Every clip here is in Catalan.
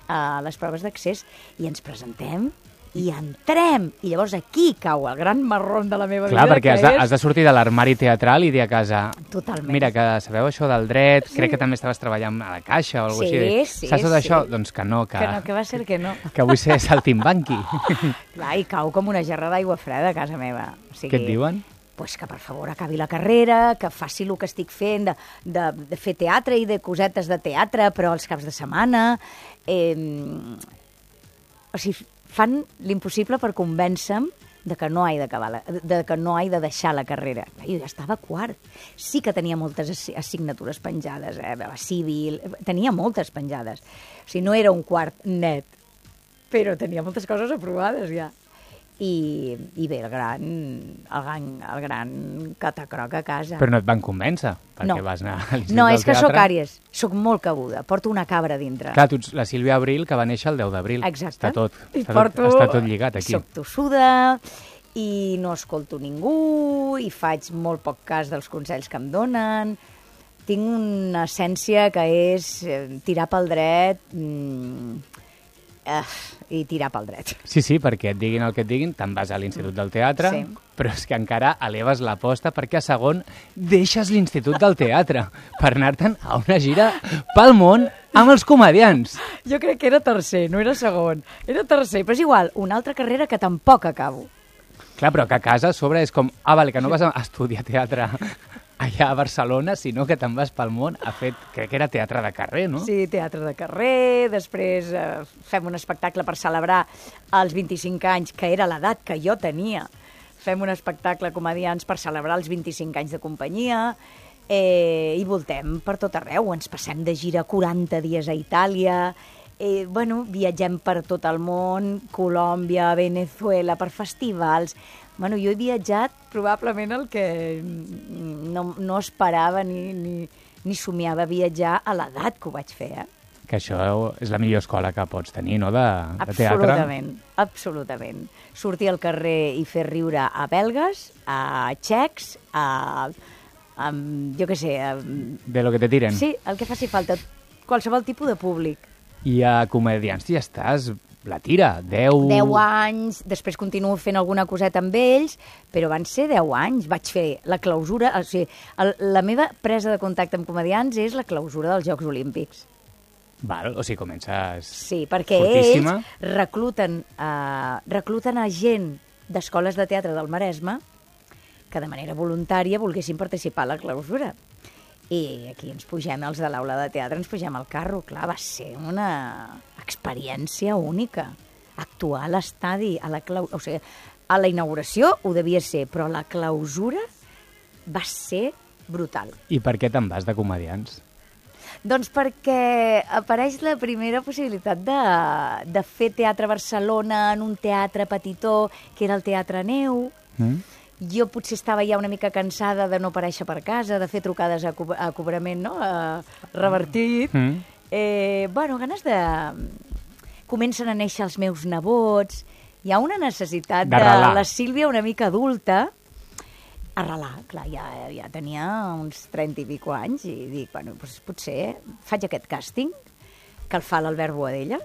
a les proves d'accés i ens presentem i entrem. I llavors aquí cau el gran marrón de la meva vida. Clar, perquè has de sortir de l'armari teatral i dir a casa... Totalment. Mira, que sabeu això del dret, crec que també estaves treballant a la caixa o alguna cosa així. Sí, Saps tot això? Doncs que no, que va ser que no. que vull ser saltimbanqui. Clar, i cau com una gerra d'aigua freda a casa meva. O sigui, Què et diuen? Pues que per favor acabi la carrera, que faci el que estic fent de fer teatre i de cosetes de teatre, però els caps de setmana. O sigui, fan l'impossible per convèncer-me de que no he de deixar la carrera. Jo ja estava a quart. Sí que tenia moltes assignatures penjades, la civil, tenia moltes penjades. O sigui, no era un quart net, però tenia moltes coses aprovades ja. I bé, el gran catacroc a casa. Però no et van convèncer, perquè vas anar a l'Institut del Teatre. No, és que sóc àries, sóc molt cabuda, porto una cabra dintre. Clar, tu ets la Sílvia Abril, que va néixer el 10 d'abril. Exacte. Està tot lligat aquí. Soc tossuda i no escolto ningú i faig molt poc cas dels consells que em donen. Tinc una essència que és tirar pel dret... i tirar pel dret. Sí, perquè et diguin el que et diguin, te'n vas a l'Institut del Teatre, però és que encara eleves l'aposta perquè a segon deixes l'Institut del Teatre per anar-te'n a una gira pel món amb els comediants. Jo crec que era tercer, no era segon. Era tercer, però és igual, una altra carrera que tampoc acabo. Clar, però que a casa a sobre és com, vale, que no vas a estudiar teatre allà a Barcelona, sinó que te'n vas pel món a fer, crec que era teatre de carrer, no? Sí, teatre de carrer, després fem un espectacle per celebrar els 25 anys, que era l'edat que jo tenia. Fem un espectacle comedians per celebrar els 25 anys de companyia i voltem per tot arreu. Ens passem de gira 40 dies a Itàlia, viatgem per tot el món, Colòmbia, Venezuela, per festivals. Jo he viatjat probablement el que no esperava ni somiava viatjar a l'edat que ho vaig fer. Que això és la millor escola que pots tenir, no?, de teatre. Absolutament. Sortir al carrer i fer riure a belgues, a txecs, jo què sé... De lo que te tiren. Sí, el que faci falta. Qualsevol tipus de públic. I a comedians ja estàs... La tira, 10... 10 anys, després continuo fent alguna coseta amb ells, però van ser 10 anys. Vaig fer la clausura... O sigui, la meva presa de contacte amb comedians és la clausura dels Jocs Olímpics. Val, o sigui, comences sí, perquè fortíssima. Ells recluten a gent d'escoles de teatre del Maresme que de manera voluntària volguessin participar a la clausura. I aquí ens pugem, els de l'aula de teatre, ens pugem al carro. Clar, va ser una experiència única. Actuar a l'estadi, o sigui, a la inauguració ho devia ser, però la clausura va ser brutal. I per què te'n vas de comedians? Doncs perquè apareix la primera possibilitat de fer teatre a Barcelona en un teatre petitó, que era el Teatre Neu. Jo potser estava ja una mica cansada de no aparèixer per casa, de fer trucades a cobrament, no?, revertit. Ganes de... Comencen a néixer els meus nebots, hi ha una necessitat de la Sílvia una mica adulta, arrelar. Clar, ja tenia uns 30 i pico anys i dic, doncs potser faig aquest càsting que el fa l'Albert Boadella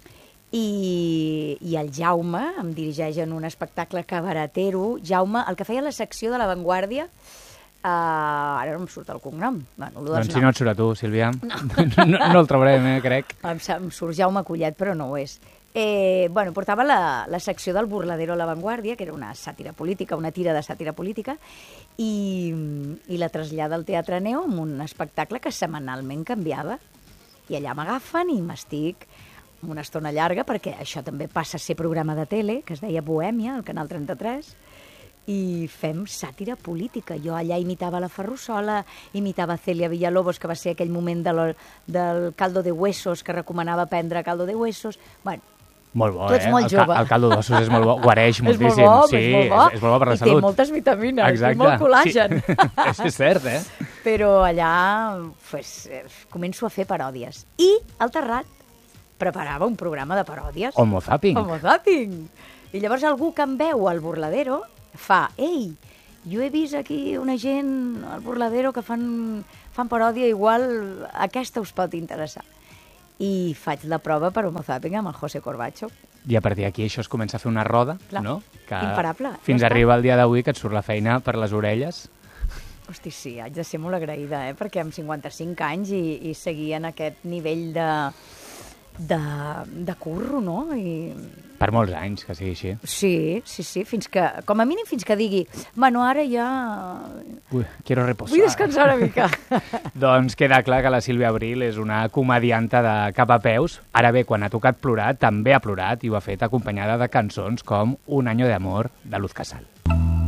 i el Jaume em dirigeix en un espectacle cabaretero. Jaume, el que feia la secció de La Vanguardia, ara no em surt el cognom. Doncs si no et surt a tu, Sílvia, no el trobarem, crec. Em surt Jaume Collet, però no ho és. Portava la secció del Burladero a La Vanguardia, que era una sàtira política, una tira de sàtira política, i la trasllada al Teatre Neu amb un espectacle que setmanalment canviava. I allà m'agafen i m'estic una estona llarga, perquè això també passa a ser programa de tele, que es deia Bohèmia, al Canal 33, i fem sàtira política. Jo allà imitava la Ferrusola, imitava Celia Villalobos, que va ser aquell moment del caldo de huesos, que recomanava prendre caldo de huesos. Molt bo, tu ets molt jove. El caldo d'ossos és molt bo, guareix moltíssim. És molt bo per la salut. I té moltes vitamines, exacte. I molt col·làgen. Sí. És cert, Però allà començo a fer paròdies. I al Terrat preparava un programa de paròdies. Homo Zapping. I llavors algú que em veu al Burladero fa, ei, jo he vist aquí una gent al Burladero que fan paròdia, igual aquesta us pot interessar. i faig la prova per Homo Zapping amb el José Corbacho. I a partir d'aquí això es comença a fer una roda, clar, no? Que imparable. Fins arriba el dia d'avui que et surt la feina per les orelles. Hosti, sí, haig de ser molt agraïda, perquè amb 55 anys i seguir en aquest nivell de curro, no? Per molts anys, que sigui així. Sí, fins que, com a mínim fins que digui, bueno, ara ja... Ui, quiero reposar. Vull descansar una mica. Doncs queda clar que la Sílvia Abril és una comedianta de cap a peus. Ara bé, quan ha tocat plorar, també ha plorat i ho ha fet acompanyada de cançons com Un año de amor, de Luz Casal.